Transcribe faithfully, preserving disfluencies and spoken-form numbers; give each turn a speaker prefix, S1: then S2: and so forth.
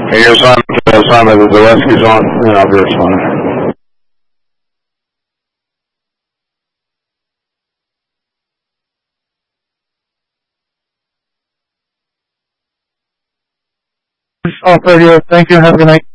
S1: Hey, you're Simon, uh, Simon, the rescue's on, and I'll be responding.
S2: Off radio. Thank you. Have a good night.